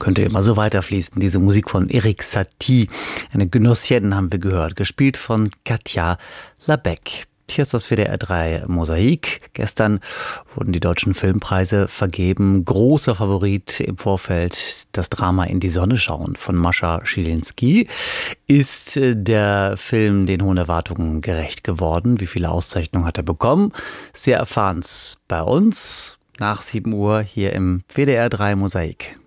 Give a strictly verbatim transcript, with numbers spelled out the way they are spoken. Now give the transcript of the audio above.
Könnte immer so weiterfließen. Diese Musik von Erik Satie, eine Genossienne haben wir gehört, gespielt von Katja Labeck. Hier ist das W D R drei Mosaik. Gestern wurden die deutschen Filmpreise vergeben. Großer Favorit im Vorfeld das Drama In die Sonne schauen von Mascha Schilinski. Ist der Film den hohen Erwartungen gerecht geworden? Wie viele Auszeichnungen hat er bekommen? Sie erfahren's bei uns nach sieben Uhr hier im W D R drei Mosaik.